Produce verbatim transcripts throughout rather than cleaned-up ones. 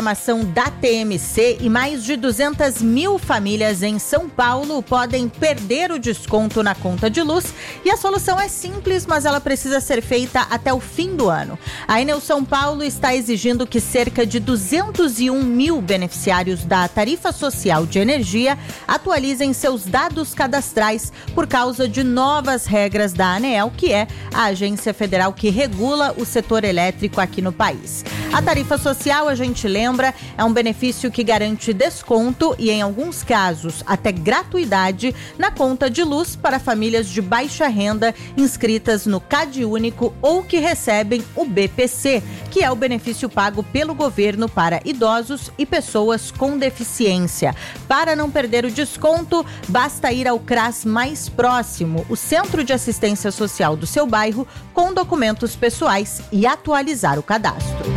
Informação da T M C e mais de duzentas mil famílias em São Paulo podem perder o desconto na conta de luz e a solução é simples, mas ela precisa ser feita até o fim do ano. A Enel São Paulo está exigindo que cerca de duzentos e um mil beneficiários da tarifa social de energia atualizem seus dados cadastrais por causa de novas regras da ANEEL, que é a agência federal que regula o setor elétrico aqui no país. A tarifa social, a gente lembra, é um benefício que garante desconto e, em alguns casos, até gratuidade na conta de luz para famílias de baixa renda inscritas no CadÚnico ou que recebem o B P C, que é o benefício pago pelo governo para idosos e pessoas com deficiência. Para não perder o desconto, basta ir ao CRAS mais próximo, o Centro de Assistência Social do seu bairro, com documentos pessoais e atualizar o cadastro.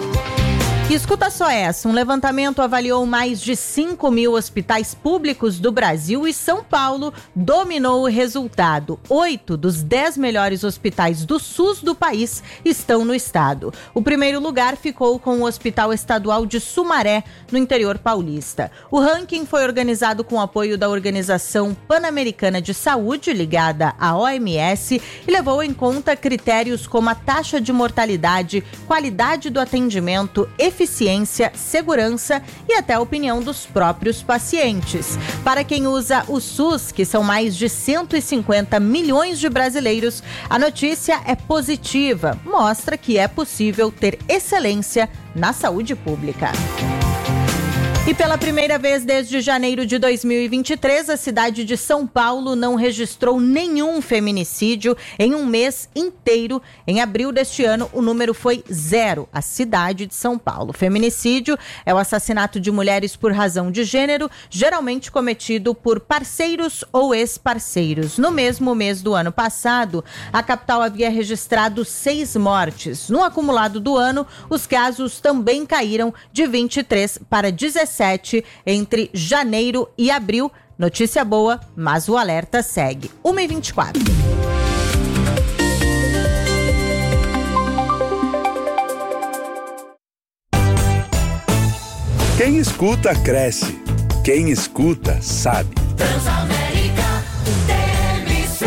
E escuta só essa, um levantamento avaliou mais de cinco mil hospitais públicos do Brasil e São Paulo dominou o resultado. Oito dos dez melhores hospitais do SUS do país estão no estado. O primeiro lugar ficou com o Hospital Estadual de Sumaré, no interior paulista. O ranking foi organizado com o apoio da Organização Pan-Americana de Saúde, ligada à O M S, e levou em conta critérios como a taxa de mortalidade, qualidade do atendimento, eficiência, eficiência, segurança e até a opinião dos próprios pacientes. Para quem usa o SUS, que são mais de cento e cinquenta milhões de brasileiros, a notícia é positiva, mostra que é possível ter excelência na saúde pública. E pela primeira vez desde janeiro de dois mil e vinte e três, a cidade de São Paulo não registrou nenhum feminicídio em um mês inteiro. Em abril deste ano, o número foi zero, a cidade de São Paulo. Feminicídio é o assassinato de mulheres por razão de gênero, geralmente cometido por parceiros ou ex-parceiros. No mesmo mês do ano passado, a capital havia registrado seis mortes. No acumulado do ano, os casos também caíram de vinte e três para dezessete entre janeiro e abril. Notícia boa, mas o alerta segue. uma e vinte e quatro. Quem escuta, cresce. Quem escuta, sabe. Transamérica, T M C.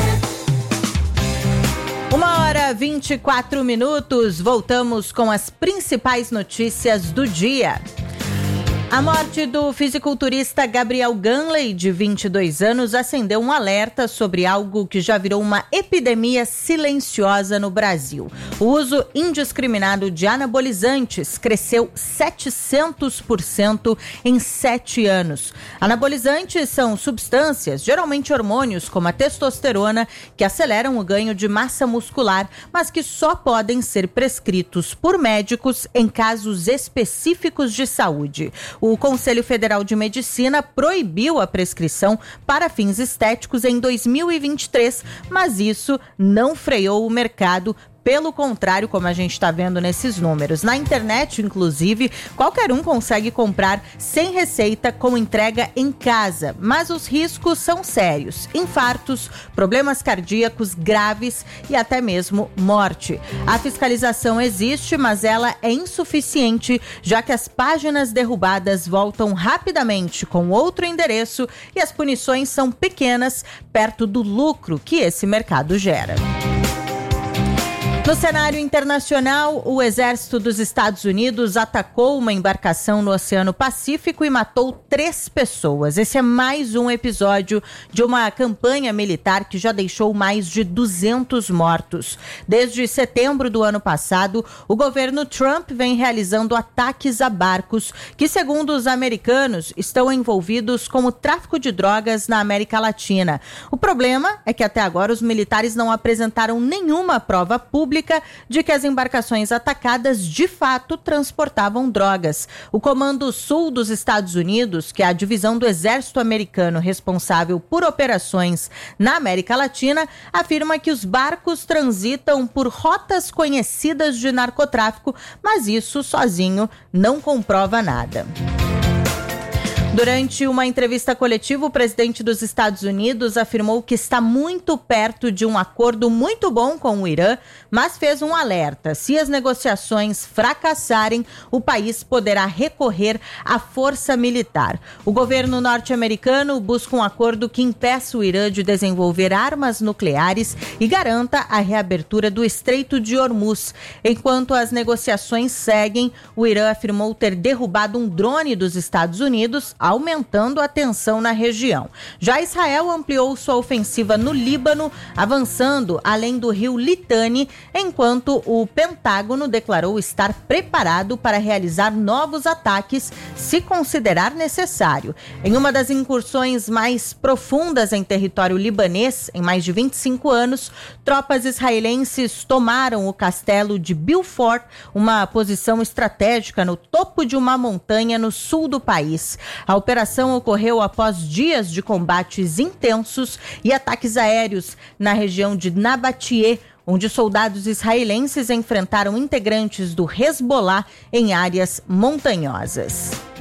Uma hora vinte e quatro minutos. Voltamos com as principais notícias do dia. A morte do fisiculturista Gabriel Ganley, de vinte e dois anos, acendeu um alerta sobre algo que já virou uma epidemia silenciosa no Brasil. O uso indiscriminado de anabolizantes cresceu setecentos por cento em sete anos. Anabolizantes são substâncias, geralmente hormônios, como a testosterona, que aceleram o ganho de massa muscular, mas que só podem ser prescritos por médicos em casos específicos de saúde. O Conselho Federal de Medicina proibiu a prescrição para fins estéticos em dois mil e vinte e três, mas isso não freou o mercado. Pelo contrário, como a gente está vendo nesses números. Na internet, inclusive, qualquer um consegue comprar sem receita com entrega em casa. Mas os riscos são sérios. Infartos, problemas cardíacos graves e até mesmo morte. A fiscalização existe, mas ela é insuficiente, já que as páginas derrubadas voltam rapidamente com outro endereço e as punições são pequenas, perto do lucro que esse mercado gera. No cenário internacional, o exército dos Estados Unidos atacou uma embarcação no Oceano Pacífico e matou três pessoas. Esse é mais um episódio de uma campanha militar que já deixou mais de duzentos mortos. Desde setembro do ano passado, o governo Trump vem realizando ataques a barcos que, segundo os americanos, estão envolvidos com o tráfico de drogas na América Latina. O problema é que até agora os militares não apresentaram nenhuma prova pública de que as embarcações atacadas de fato transportavam drogas. O Comando Sul dos Estados Unidos, que é a divisão do exército americano responsável por operações na América Latina, afirma que os barcos transitam por rotas conhecidas de narcotráfico, mas isso sozinho não comprova nada. Durante uma entrevista coletiva, o presidente dos Estados Unidos afirmou que está muito perto de um acordo muito bom com o Irã, mas fez um alerta: se as negociações fracassarem, o país poderá recorrer à força militar. O governo norte-americano busca um acordo que impeça o Irã de desenvolver armas nucleares e garanta a reabertura do Estreito de Hormuz. Enquanto as negociações seguem, o Irã afirmou ter derrubado um drone dos Estados Unidos, aumentando a tensão na região. Já Israel ampliou sua ofensiva no Líbano, avançando além do rio Litani, enquanto o Pentágono declarou estar preparado para realizar novos ataques se considerar necessário. Em uma das incursões mais profundas em território libanês, em mais de vinte e cinco anos, tropas israelenses tomaram o castelo de Beaufort, uma posição estratégica no topo de uma montanha no sul do país. A operação ocorreu após dias de combates intensos e ataques aéreos na região de Nabatie, onde soldados israelenses enfrentaram integrantes do Hezbollah em áreas montanhosas.